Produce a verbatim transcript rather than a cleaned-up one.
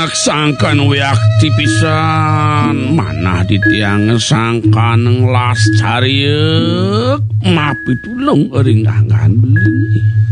sangkan we aktivisan mana di tiang sangkan las cariek mapi tulung ering angan beli